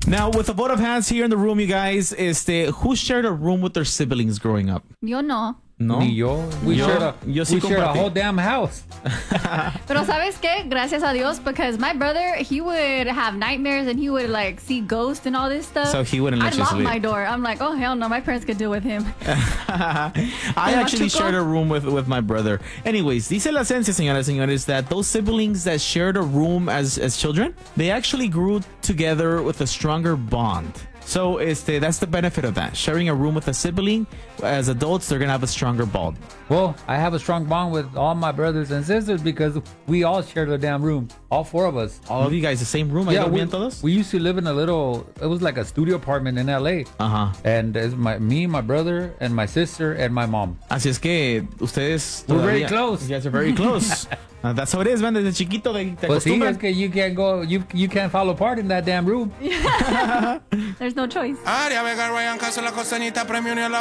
Now, with a vote of hands here in the room, you guys, who shared a room with their siblings growing up? Yo no. No. Ni yo. We shared a whole damn house. Pero ¿sabes qué? Gracias a Dios, because my brother, he would have nightmares and he would like see ghosts and all this stuff. So he wouldn't let I'd you lock sleep. my door. I'm like, oh hell no, my parents could deal with him. I actually shared a room with my brother. Anyways, dice la esencia, señoras y señores, that those siblings that shared a room as children, they actually grew together with a stronger bond. So that's the benefit of that. Sharing a room with a sibling, as adults, they're going to have a stronger bond. Well, I have a strong bond with all my brothers and sisters because we all shared a damn room. All four of us. All of you guys, the same room? Yeah, we used to live in it was like a studio apartment in LA. Uh-huh. And it's me, my brother, and my sister, and my mom. Así es que ustedes... We're very close. You guys are very close. That's how it is, man. Desde chiquito te Pues sí, acostumbran. es que you can't fall apart in that damn room. There's no choice.